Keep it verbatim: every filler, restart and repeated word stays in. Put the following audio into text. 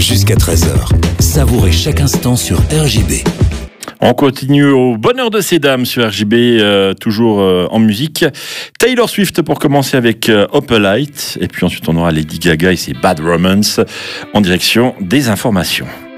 Jusqu'à treize heures, savourez chaque instant sur R J B. On continue au bonheur de ces dames sur R J B, euh, toujours euh, en musique. Taylor Swift pour commencer avec euh, Opalite. Et puis ensuite on aura Lady Gaga et ses Bad Romance en direction des informations.